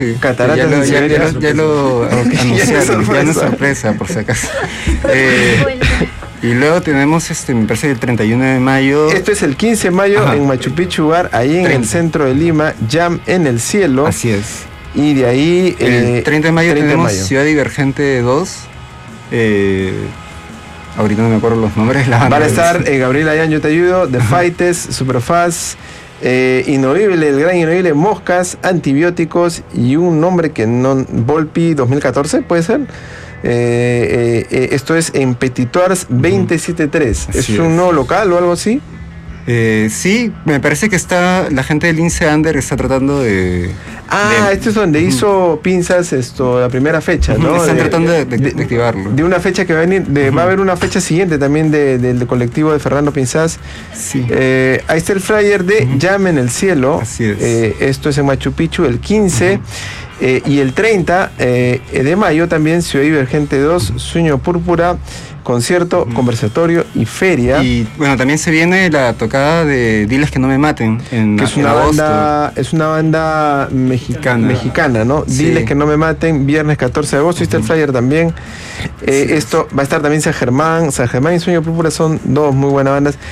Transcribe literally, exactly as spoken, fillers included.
Cataratas ya lo, en ya, Siberia. ya lo, ya lo Okay, anunciaron, ya ya no es es sorpresa, por si acaso. Eh, y luego tenemos, este, me parece, el treinta y uno de mayo. Esto es el quince de mayo. Ajá. En Machu Picchu Bar, ahí en treinta. El centro de Lima, Jam en el cielo. Así es. Y de ahí... El eh, treinta de mayo treinta tenemos de mayo. Ciudad Divergente dos. Eh, ahorita no me acuerdo los nombres. La Van a estar eh, Gabriel Ayán, Yo Te Ayudo, The Fighters, Superfast, eh, Innovible, El Gran Innovible, Moscas, Antibióticos y un nombre que no... Volpi dos mil catorce, ¿puede ser? Eh, eh, esto es en Petitoires veintisiete tres. ¿Es, es un nuevo local o algo así? Eh, sí, me parece que está la gente del Lince Under está tratando de... Ah, de, esto es donde uh-huh. hizo Pinzas esto la primera fecha, ¿no? Están de, tratando de, de, de, de activarlo. De una fecha que va a venir, de, uh-huh. va a haber una fecha siguiente también del de, de colectivo de Fernando Pinzas. Sí. Eh, ahí está el flyer de uh-huh. Llame en el cielo. Así es. Eh, esto es en Machu Picchu el quince. Uh-huh. Eh, y el treinta eh, de mayo también Ciudad Divergente dos, Sueño Púrpura, concierto, uh-huh. conversatorio y feria. Y bueno, también se viene la tocada de Diles que no me maten en, que es en una agosto. banda es una banda mexicana, mexicana ¿no? Sí. Diles que no me maten, viernes catorce de agosto. Uh-huh. Está el flyer también. Eh, sí. Esto va a estar también San Germán. San Germán y Sueño Púrpura son dos muy buenas bandas.